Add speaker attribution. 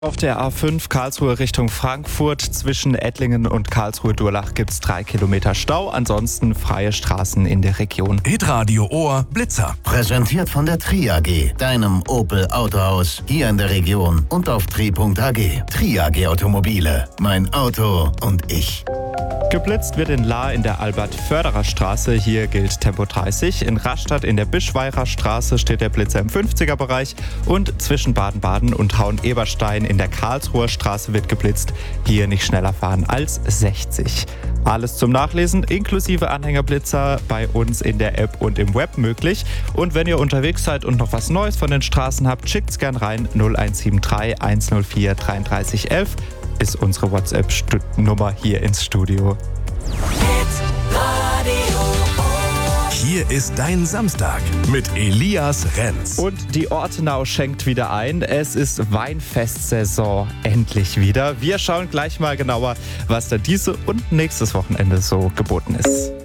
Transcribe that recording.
Speaker 1: Auf der A5 Karlsruhe Richtung Frankfurt zwischen Ettlingen und Karlsruhe-Durlach gibt es 3 Kilometer Stau. Ansonsten freie Straßen in der Region.
Speaker 2: Hitradio Ohr Blitzer.
Speaker 3: Präsentiert von der Tri AG, deinem Opel Autohaus hier in der Region und auf tri.ag. Tri AG Automobile, mein Auto und ich.
Speaker 1: Geblitzt wird in Lahr in der Albert-Förderer-Straße. Hier gilt Tempo 30. In Rastatt in der Bischweirer Straße steht der Blitzer im 50er-Bereich. Und zwischen Baden-Baden und Hauen-Eberstein in der Karlsruher Straße wird geblitzt. Hier nicht schneller fahren als 60. Alles zum Nachlesen, inklusive Anhängerblitzer, bei uns in der App und im Web möglich. Und wenn ihr unterwegs seid und noch was Neues von den Straßen habt, schickt's gern rein. 0173 104 33 11 ist unsere WhatsApp-Nummer hier ins Studio.
Speaker 2: Hier ist dein Samstag mit Elias Renz.
Speaker 1: Und die Ortenau schenkt wieder ein. Es ist Weinfestsaison endlich wieder. Wir schauen gleich mal genauer, was da diese und nächstes Wochenende so geboten ist.